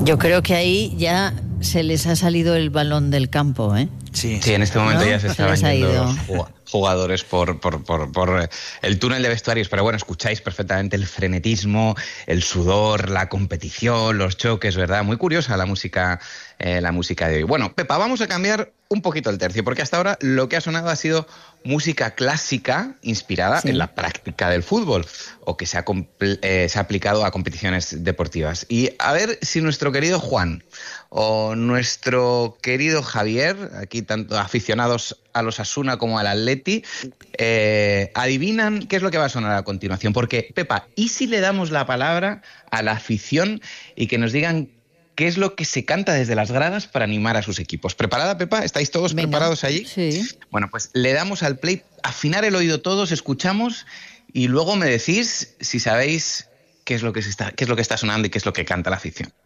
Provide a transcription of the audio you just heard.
Yo creo que ahí ya se les ha salido el balón del campo, ¿eh? Sí, en este momento ya se estaban yendo los jugadores por el túnel de vestuarios, pero bueno, escucháis perfectamente el frenetismo, el sudor, la competición, los choques, ¿verdad? Muy curiosa la música de hoy. Bueno, Pepa, vamos a cambiar un poquito el tercio, porque hasta ahora lo que ha sonado ha sido música clásica inspirada en la práctica del fútbol, o que se ha aplicado a competiciones deportivas. Y a ver si nuestro querido Juan o nuestro querido Javier, aquí tanto aficionados a los Osasuna como al Atleti, adivinan qué es lo que va a sonar a continuación. Porque, Pepa, ¿y si le damos la palabra a la afición y que nos digan qué es lo que se canta desde las gradas para animar a sus equipos? ¿Preparada, Pepa? ¿Estáis todos preparados allí? Sí. Bueno, pues le damos al play, afinar el oído todos, escuchamos y luego me decís si sabéis qué es lo que está sonando y qué es lo que canta la afición.